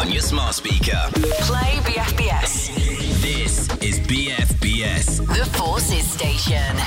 on your smart speaker. Play BFBS. This is BFBS. The Forces Station.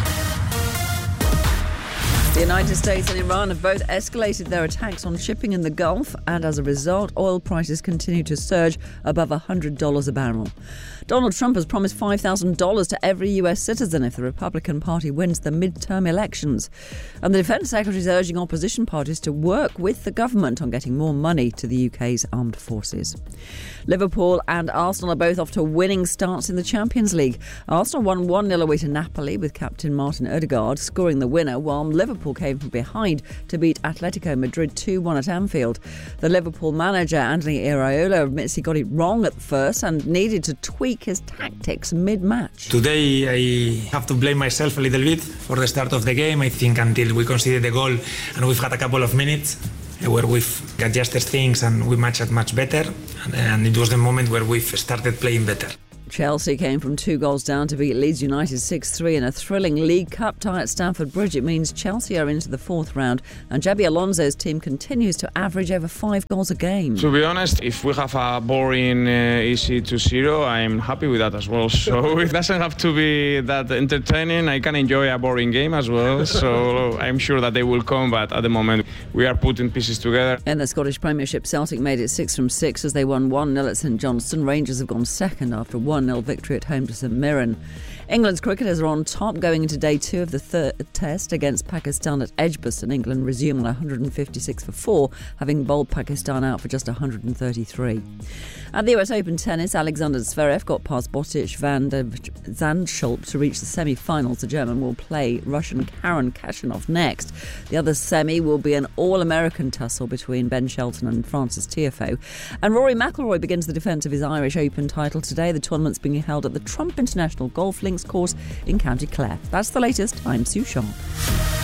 The United States and Iran have both escalated their attacks on shipping in the Gulf, and as a result, oil prices continue to surge above $100 a barrel. Donald Trump has promised $5,000 to every US citizen if the Republican Party wins the midterm elections. And the Defence Secretary is urging opposition parties to work with the government on getting more money to the UK's armed forces. Liverpool and Arsenal are both off to winning starts in the Champions League. Arsenal won 1-0 away to Napoli with captain Martin Odegaard scoring the winner, while Liverpool came from behind to beat Atletico Madrid 2-1 at Anfield. The Liverpool manager Anthony Iraola admits he got it wrong at first and needed to tweak his tactics mid-match. Today I have to blame myself a little bit for the start of the game. I think until we conceded the goal and we've had a couple of minutes where we've adjusted things and we matched much better, and it was the moment where we've started playing better. Chelsea came from 2 goals down to beat Leeds United 6-3 in a thrilling League Cup tie at Stamford Bridge. It means Chelsea are into the 4th round, and Xabi Alonso's team continues to average over 5 goals a game. To be honest, if we have a boring, easy 2-0, I'm happy with that as well. So it doesn't have to be that entertaining. I can enjoy a boring game as well. So I'm sure that they will come, but at the moment we are putting pieces together. In the Scottish Premiership, Celtic made it 6 from 6 as they won 1-0 at St Johnstone. Rangers have gone second after 1-0 victory at home to St Mirren. England's cricketers are on top going into day 2 of the third test against Pakistan at Edgbaston. England resume on 156 for 4, having bowled Pakistan out for just 133. At the US Open tennis, Alexander Zverev got past Botic van der Zandschulp to reach the semi-finals. The German will play Russian Karen Khachanov next. The other semi will be an all-American tussle between Ben Shelton and Francis Tiafoe. And Rory McIlroy begins the defence of his Irish Open title today. The tournament's being held at the Trump International Golf Links course in County Clare. That's the latest. I'm Sue Shaw.